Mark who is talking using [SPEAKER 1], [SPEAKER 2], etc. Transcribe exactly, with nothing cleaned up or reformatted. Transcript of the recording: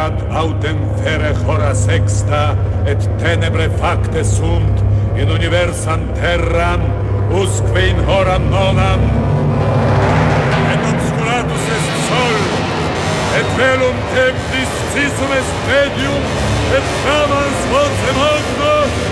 [SPEAKER 1] erat autem fere hora sexta, et tenebre facte sunt in universam terram, usque in hora nonam. Et obscuratus est sol, et velum templis cisum est medium, et flamans voce mondo,